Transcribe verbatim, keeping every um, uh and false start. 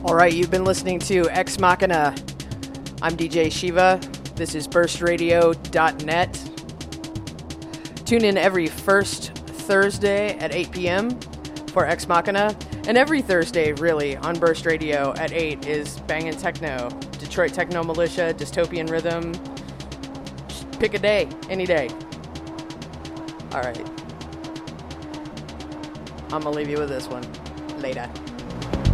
All right, you've been listening to Ex Machina. I'm D J Shiva. This is burst radio dot net. Tune in every first Thursday at eight p.m. for Ex Machina. And every Thursday, really, on Burst Radio at eight is Bangin' Techno. Detroit Techno Militia, Dystopian Rhythm. Just pick a day, any day. All right. I'm going to leave you with this one. Later.